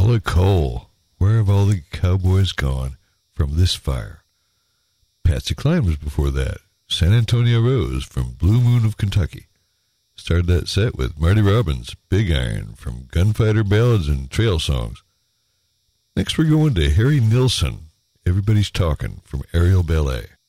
Paula Cole, Where Have All the Cowboys Gone from This Fire? Patsy Cline was before that. San Antonio Rose from Blue Moon of Kentucky. Started that set with Marty Robbins' Big Iron from Gunfighter Ballads and Trail Songs. Next we're going to Harry Nilsson, Everybody's Talking from Aerial Ballet.